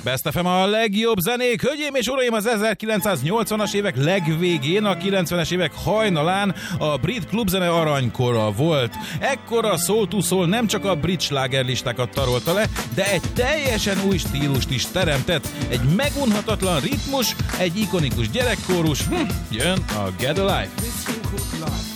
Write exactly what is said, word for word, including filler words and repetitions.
Best ef em a legjobb zenék. Hölgyeim és uraim, az ezerkilencszáznyolcvanas évek legvégén, a kilencvenes évek hajnalán a brit klubzene aranykora volt. Ekkor a Soul to Soul nem csak a brit slágerlistákat tarolta le, de egy teljesen új stílust is teremtett. Egy megunhatatlan ritmus, egy ikonikus gyerekkórus. Hm, jön a Get Alive.